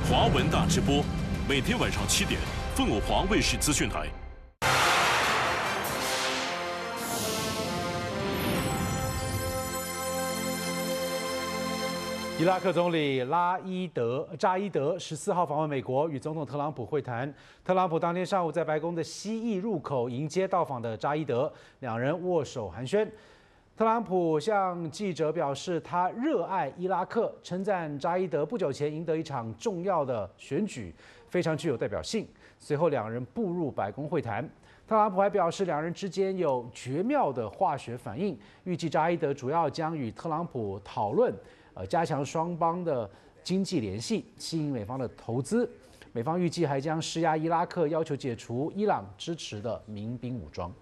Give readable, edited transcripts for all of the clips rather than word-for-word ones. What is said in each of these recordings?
华文大直播，每天晚上7点，凤凰华卫视资讯台。 伊拉克总理扎伊德14号访问美国，与总统特朗普会谈。特朗普当天上午在白宫的西翼入口迎接到访的扎伊德，两人握手寒暄。特朗普向记者表示，他热爱伊拉克，称赞扎伊德不久前赢得一场重要的选举，非常具有代表性。随后两人步入白宫会谈。特朗普还表示，两人之间有绝妙的化学反应，预计扎伊德主要将与特朗普讨论。加强双方的经济联系，吸引美方的投资。美方预计还将施压伊拉克，要求解除伊朗支持的民兵武装。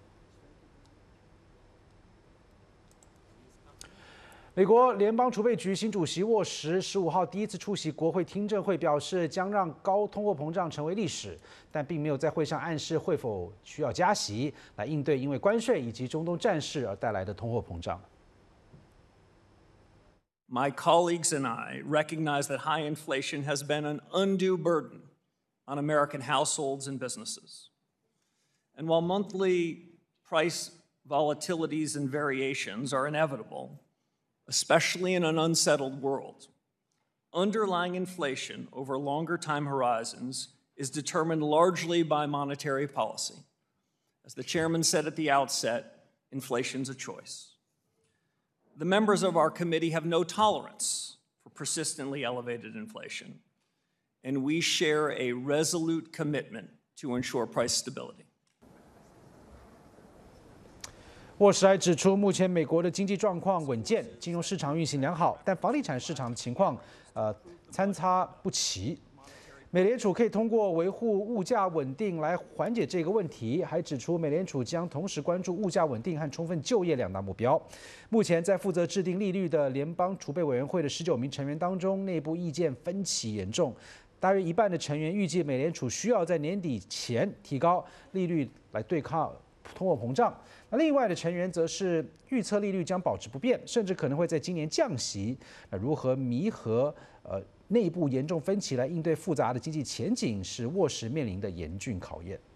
美国联邦储备局新主席沃什15号第一次出席国会听证会，表示将让高通货膨胀成为历史，但并没有在会上暗示会否需要加息来应对因为关税以及中东战事而带来的通货膨胀。 My colleagues and I recognize that high inflation has been an undue burden on American households and businesses. And while monthly price volatilities and variations are inevitable, especially in an unsettled world, underlying inflation over longer time horizons is determined largely by monetary policy. As the chairman said at the outset, inflation's a choice. The members of our committee have no tolerance for persistently elevated inflation, and we share a resolute commitment to ensure price stability. 沃什还指出，目前美国的经济状况稳健，金融市场运行良好，但房地产市场的情况参差不齐。美联储可以通过维护物价稳定来缓解这个问题，还指出美联储将同时关注物价稳定和充分就业两大目标。目前在负责制定利率的联邦储备委员会的19名成员当中，内部意见分歧严重，大约一半的成员预计美联储需要在年底前提高利率来对抗通货膨胀。那另外的成员则是预测利率将保持不变，甚至可能会在今年降息。那如何弥合内部严重分歧来应对复杂的经济前景，是沃什面临的严峻考验。